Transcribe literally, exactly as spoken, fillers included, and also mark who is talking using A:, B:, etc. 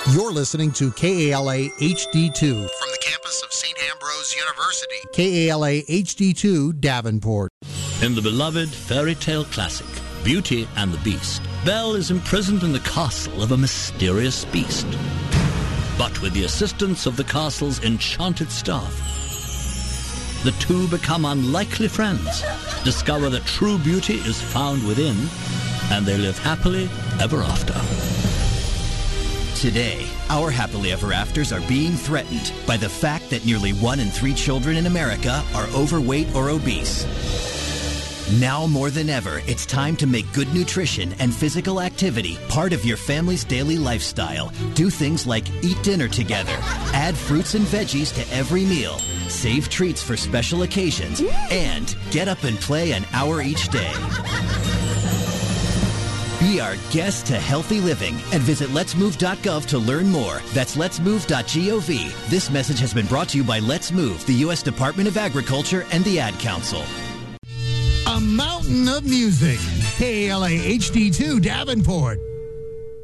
A: You're listening to K A L A H D two from the campus of Saint Ambrose University. K A L A H D two, Davenport.
B: In the beloved fairy tale classic, Beauty and the Beast, Belle is imprisoned in the castle of a mysterious beast. But with the assistance of the castle's enchanted staff, the two become unlikely friends, discover that true beauty is found within, and they live happily ever after.
C: Today, our happily ever afters are being threatened by the fact that nearly one in three children in America are overweight or obese. Now more than ever, it's time to make good nutrition and physical activity part of your family's daily lifestyle. Do things like eat dinner together, add fruits and veggies to every meal, save treats for special occasions, and get up and play an hour each day. Be our guest to healthy living and visit lets move dot gov to learn more. That's lets move dot gov. This message has been brought to you by Let's Move, the U S Department of Agriculture, and the Ad Council.
A: A mountain of music. K A L A H D two, Davenport.